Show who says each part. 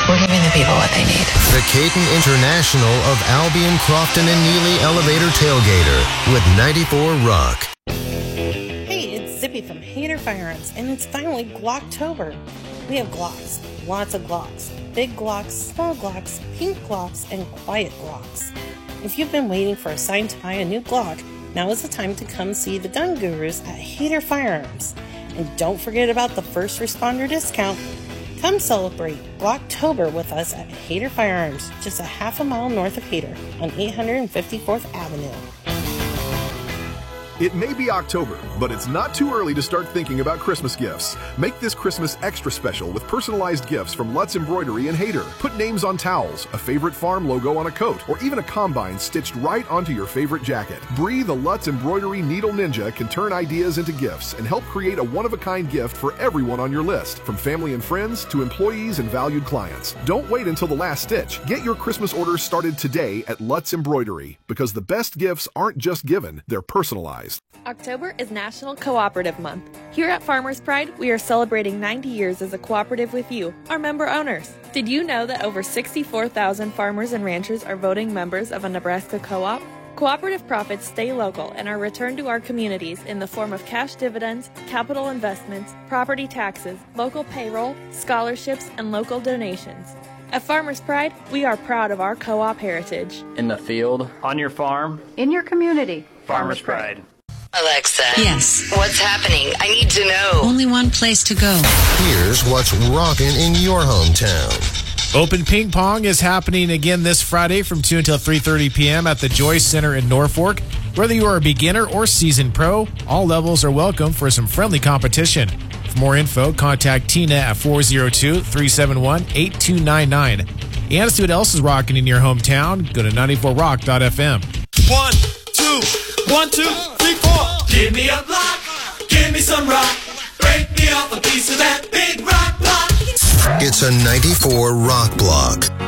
Speaker 1: We're giving the people what they need.
Speaker 2: The Caton International of Albion, Crofton, and Neely Elevator Tailgater with 94 Rock.
Speaker 3: Hey, it's Zippy from Hader Firearms, and it's finally Glocktober. We have Glocks, lots of Glocks, big Glocks, small Glocks, pink Glocks, and quiet Glocks. If you've been waiting for a sign to buy a new Glock, now is the time to come see the gun gurus at Hader Firearms. And don't forget about the first responder discount. Come celebrate Glocktober with us at Hader Firearms, just a half a mile north of Hader on 854th Avenue.
Speaker 4: It may be October, but it's not too early to start thinking about Christmas gifts. Make this Christmas extra special with personalized gifts from Lutz Embroidery and Hader. Put names on towels, a favorite farm logo on a coat, or even a combine stitched right onto your favorite jacket. Bree, the Lutz Embroidery Needle Ninja, can turn ideas into gifts and help create a one-of-a-kind gift for everyone on your list, from family and friends to employees and valued clients. Don't wait until the last stitch. Get your Christmas orders started today at Lutz Embroidery, because the best gifts aren't just given, they're personalized.
Speaker 5: October is National Cooperative Month. Here at Farmers Pride, we are celebrating 90 years as a cooperative with you, our member owners. Did you know that over 64,000 farmers and ranchers are voting members of a Nebraska co-op? Cooperative profits stay local and are returned to our communities in the form of cash dividends, capital investments, property taxes, local payroll, scholarships, and local donations. At Farmers Pride, we are proud of our co-op heritage.
Speaker 6: In the field, on your farm,
Speaker 7: in your community.
Speaker 6: Farmers Pride.
Speaker 1: Alexa.
Speaker 8: Yes.
Speaker 1: What's happening? I need to know.
Speaker 8: Only one place to go.
Speaker 2: Here's what's rocking in your hometown.
Speaker 9: Open Ping Pong is happening again this Friday from 2 until 3:30 p.m. at the Joyce Center in Norfolk. Whether you are a beginner or seasoned pro, all levels are welcome for some friendly competition. For more info, contact Tina at 402-371-8299. And to see what else is rocking in your hometown, go to 94rock.fm.
Speaker 10: 1, 2, 1, 2, 3, 4. Give me a block, give me some rock. Break me off a piece of that big rock block.
Speaker 2: It's a 94 Rock Block.